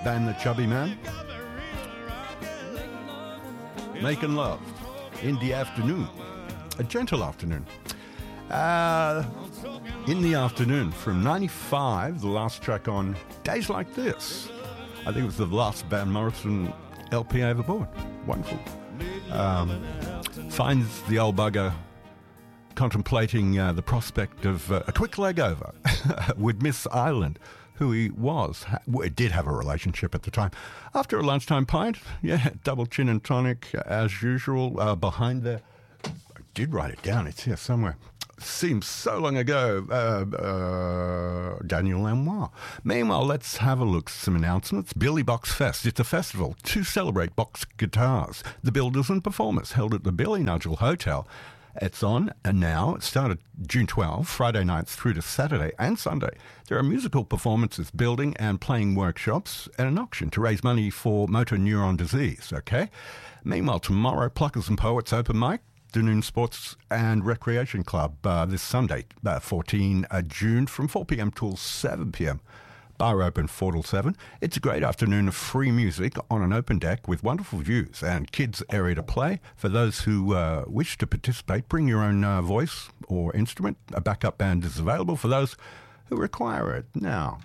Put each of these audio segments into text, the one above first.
band The Chubby Man. Making love in the afternoon, a gentle afternoon. In the afternoon from 95, the last track on Days Like This. I think it was the last Van Morrison LP I ever bought. Wonderful. Finds the old bugger contemplating the prospect of a quick leg over with Miss Ireland, who he did have a relationship at the time. After a lunchtime pint, double gin and tonic as usual. Behind there, I did write it down, it's here somewhere. Seems so long ago, Daniel Lanois. Meanwhile, let's have a look at some announcements. Billy Box Fest. It's a festival to celebrate box guitars. The builders and performers held at the Billy Nudgel Hotel. It's on and now. It started June 12, Friday nights through to Saturday and Sunday. There are musical performances, building and playing workshops, and an auction to raise money for motor neuron disease, okay? Meanwhile, tomorrow, Pluckers and Poets open mic. Afternoon Sports and Recreation Club this Sunday, 14 June, from 4 p.m. till 7 p.m. Bar open 4 till 7. It's a great afternoon of free music on an open deck with wonderful views and kids area to play. For those who wish to participate, bring your own voice or instrument. A backup band is available for those who require it. Now,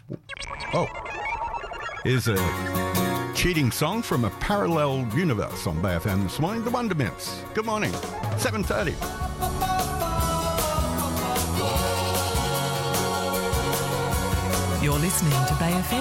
here's a cheating song from a parallel universe on Bay FM this morning, the Wonder Mints. Good morning, 7:30. You're listening to Bay FM